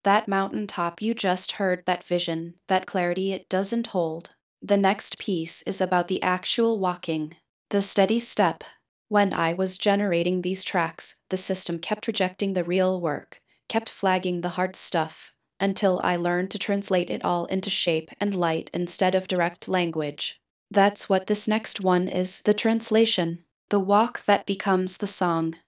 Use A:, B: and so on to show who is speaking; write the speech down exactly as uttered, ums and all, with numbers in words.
A: That mountaintop you just heard, that vision, that clarity it doesn't hold. The next piece is about the actual walking, the steady step. When I was generating these tracks, the system kept rejecting the real work, kept flagging the hard stuff, until I learned to translate it all into shape and light instead of direct language. That's what this next one is, the translation, the walk that becomes the song.